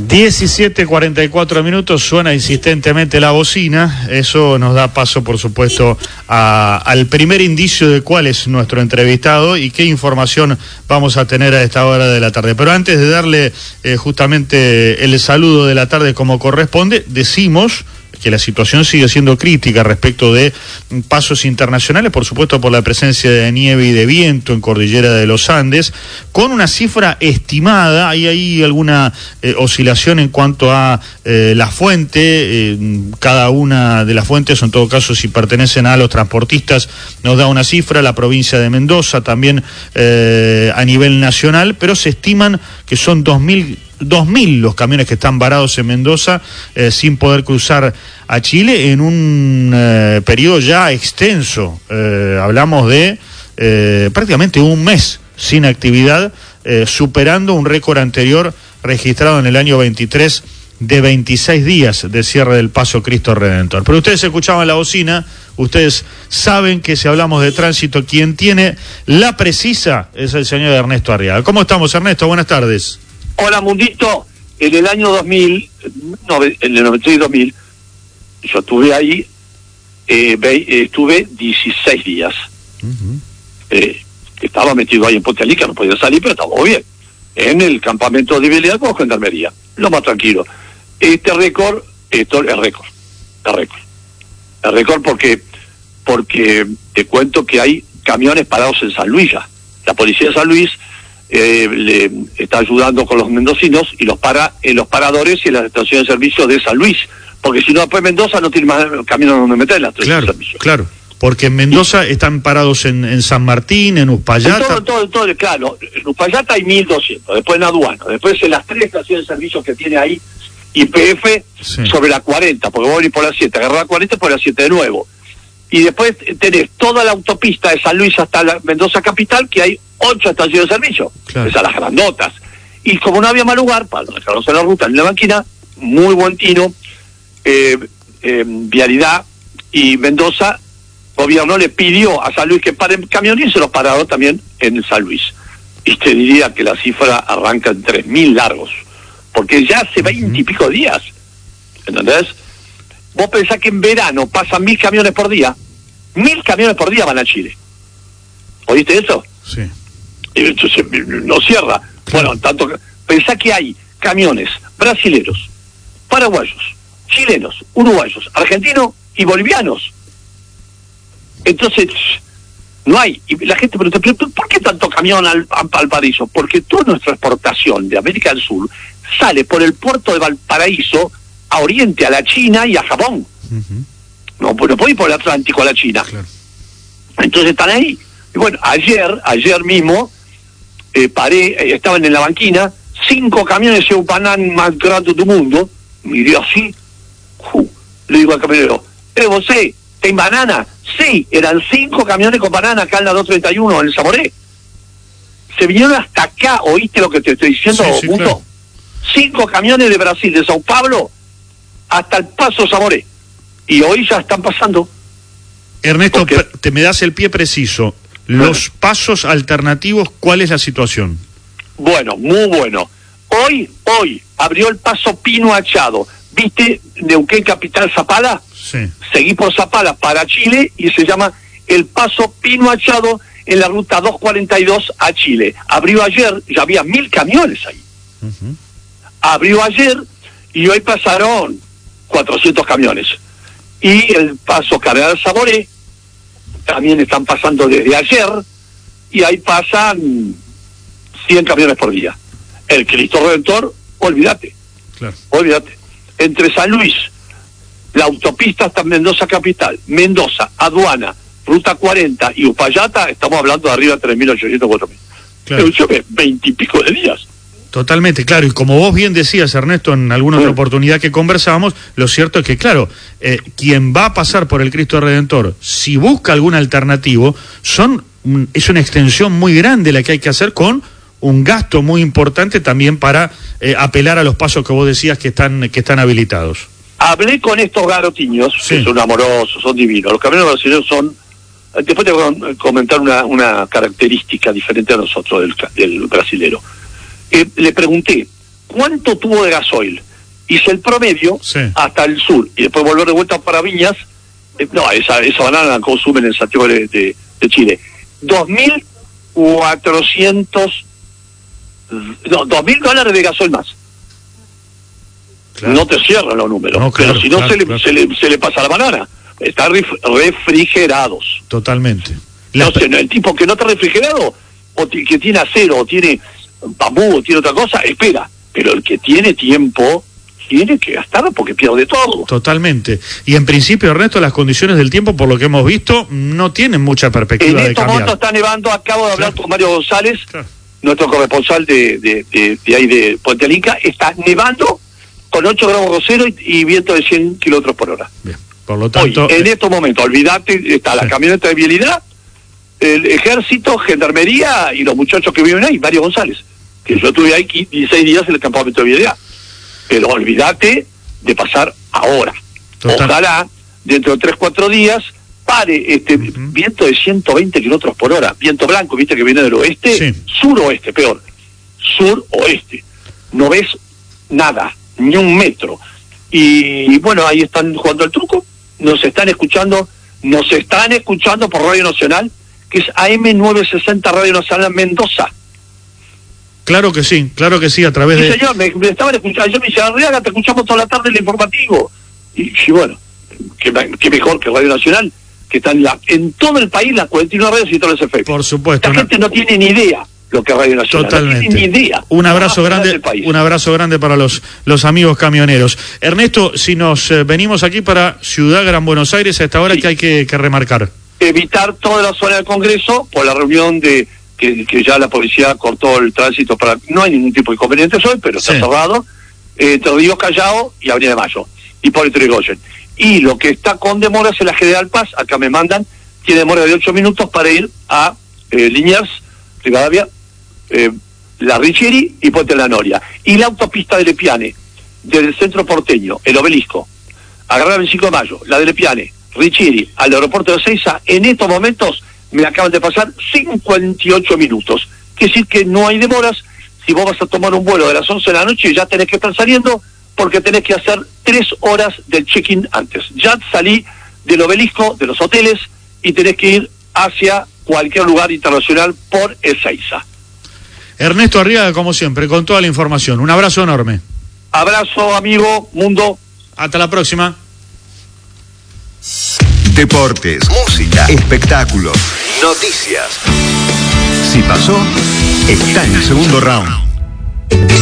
17:44, suena insistentemente la bocina. Eso nos da paso, por supuesto, al primer indicio de cuál es nuestro entrevistado y qué información vamos a tener a esta hora de la tarde. Pero antes de darle justamente el saludo de la tarde como corresponde, decimos que la situación sigue siendo crítica respecto de pasos internacionales, por supuesto por la presencia de nieve y de viento en Cordillera de los Andes, con una cifra estimada. Hay alguna oscilación en cuanto a la fuente, cada una de las fuentes, o en todo caso si pertenecen a los transportistas, nos da una cifra, la provincia de Mendoza también a nivel nacional, pero se estiman que son 2.000 los camiones que están varados en Mendoza sin poder cruzar a Chile en un periodo ya extenso. Hablamos de prácticamente un mes sin actividad, superando un récord anterior registrado en el año 23 de 26 días de cierre del Paso Cristo Redentor. Pero ustedes escuchaban la bocina, ustedes saben que si hablamos de tránsito, quien tiene la precisa es el señor Ernesto Arriaga. ¿Cómo estamos, Ernesto? Buenas tardes. Hola, Mundito. En el año 2000, en el 96-2000, yo estuve ahí, estuve 16 días. Estaba metido ahí en Pontelica, no podía salir, pero estaba bien. En el campamento de Vialidad con Gendarmería, lo más tranquilo. Este récord, esto es récord. Es récord porque te cuento que hay camiones parados en San Luis ya. La policía de San Luis le está ayudando con los mendocinos y los para en los paradores y en las estaciones de servicio de San Luis, porque si no después Mendoza no tiene más caminos donde meter las estaciones de servicio. Claro, porque en Mendoza están parados en San Martín, en Uspallata. Todo, claro, en Uspallata hay 1.200, después en Aduana, después en las 3 estaciones de servicio que tiene ahí YPF, sí, sobre la 40, porque voy a ir por la 7, agarrar la 40 por la 7 de nuevo. Y después tenés toda la autopista de San Luis hasta la Mendoza capital, que hay 8 estaciones de servicio, claro, esas las grandotas. Y como no había más lugar para dejarlos en la ruta, en la banquina, muy buen tino, Vialidad y Mendoza, gobierno le pidió a San Luis que paren camiones y se los pararon también en San Luis. Y te diría que la cifra arranca en 3.000 largos, porque ya hace 20 y pico días, ¿entendés? Vos pensás que en verano pasan 1.000 camiones por día. 1.000 camiones por día van a Chile. ¿Oíste eso? Sí. Entonces no cierra. Bueno, tanto pensá que hay camiones brasileros, paraguayos, chilenos, uruguayos, argentinos y bolivianos. Entonces, no hay. Y la gente pregunta, ¿pero por qué tanto camión al Valparaíso? Porque toda nuestra exportación de América del Sur sale por el puerto de Valparaíso a Oriente, a la China y a Japón. No puede ir por el Atlántico a la China. Claro. Entonces están ahí. Y bueno, ayer mismo paré, estaban en la banquina, 5 camiones de banán más grandes del mundo. Miré así, le digo al camionero, ¿vos ten banana? Sí, eran 5 camiones con banana acá en la 231, en el Zamoré. Se vinieron hasta acá, ¿oíste lo que te estoy diciendo, sí, claro. 5 camiones de Brasil, de Sao Paulo, hasta el Paso Zamoré. Y hoy ya están pasando. Ernesto, te me das el pie preciso. Los pasos alternativos, ¿cuál es la situación? Bueno, muy bueno. Hoy abrió el paso Pino Achado. ¿Viste Neuquén Capital Zapala? Sí. Seguí por Zapala para Chile y se llama el paso Pino Achado en la ruta 242 a Chile. Abrió ayer, ya había 1.000 camiones ahí. Abrió ayer y hoy pasaron 400 camiones. Y el paso Cardenal Zamoré también están pasando desde ayer y ahí pasan 100 camiones por día. El Cristo Redentor, olvídate. Claro. Olvídate. Entre San Luis, la autopista hasta Mendoza capital, Mendoza, Aduana, Ruta 40 y Uspallata, estamos hablando de arriba de 3.800, 4.000. Claro. Pero 20 y pico de días. Totalmente, claro, y como vos bien decías, Ernesto, en alguna otra oportunidad que conversábamos, lo cierto es que, claro, quien va a pasar por el Cristo Redentor, si busca algún alternativo, es una extensión muy grande la que hay que hacer, con un gasto muy importante también para apelar a los pasos que vos decías que están habilitados. Hablé con estos garotiños, sí, que son amorosos, son divinos. Los camiones brasileños son... Después te voy a comentar una característica diferente a nosotros del brasilero. Le pregunté, cuánto tuvo de gasoil. Hice el promedio hasta el sur y después volver de vuelta para Viñas. No, esa banana la consumen en Santiago de Chile. 2.000 dólares de gasoil más. Claro. No te cierran los números, no, claro, pero si no se le pasa la banana. Están refrigerados. Totalmente. Entonces, el tipo que no está refrigerado, o que tiene acero, o tiene bambú, o tiene otra cosa, espera. Pero el que tiene tiempo tiene que gastarlo porque pierde todo. Totalmente. Y en principio, Ernesto, las condiciones del tiempo, por lo que hemos visto, no tienen mucha perspectiva de cambiar. En estos momentos está nevando. Acabo de hablar con Mario González, nuestro corresponsal de ahí de Puente al Inca. Está nevando con 8 grados bajo cero y viento de 100 kilómetros por hora. Bien. Por lo tanto, hoy, en estos momentos, olvídate, está la camioneta de vialidad, el ejército, gendarmería y los muchachos que viven ahí, Mario González, que yo estuve ahí 16 días en el campamento de vialidad. Pero olvídate de pasar ahora. Total. Ojalá, dentro de 3-4 días, pare este viento de 120 kilómetros por hora, viento blanco, viste que viene del oeste, suroeste, peor, suroeste. No ves nada, ni un metro. Y bueno, ahí están jugando el truco. Nos están escuchando por Radio Nacional, que es AM960 Radio Nacional Mendoza. Claro que sí, a través de... Sí, señor, me estaban escuchando, yo me decía, Arriaga, te escuchamos toda la tarde el informativo. Y bueno, qué mejor que Radio Nacional, que está en todo el país, las 49 radios y todos los efectos. Por supuesto. La gente no tiene ni idea lo que es Radio Nacional. Totalmente. No tiene ni idea. Un abrazo grande para los amigos camioneros. Ernesto, si nos venimos aquí para Ciudad Gran Buenos Aires, a esta hora, ¿qué hay que remarcar? Evitar toda la zona del Congreso por la reunión de que ya la policía cortó el tránsito para... No hay ningún tipo de inconvenientes hoy, pero está cerrado. Entre Río Callao y Avenida de Mayo. Hipólito Yrigoyen. Y lo que está con demoras es la General Paz, acá me mandan, tiene demora de 8 minutos para ir a Liniers, Rivadavia, la Richieri y Puente de la Noria. Y la autopista de Lepiane, desde el centro porteño, el Obelisco, agarrar el 25 de mayo, la de Lepiane, Richieri, al aeropuerto de Ezeiza, en estos momentos me acaban de pasar 58 minutos. Quiere decir que no hay demoras. Si vos vas a tomar un vuelo de las 11 de la noche, ya tenés que estar saliendo, porque tenés que hacer 3 horas del check-in antes. Ya salí del Obelisco, de los hoteles, y tenés que ir hacia cualquier lugar internacional por Ezeiza. Ernesto Arriaga, como siempre, con toda la información. Un abrazo enorme. Abrazo, amigo, mundo. Hasta la próxima. Deportes, música, espectáculos, noticias. Si pasó, está en el segundo round.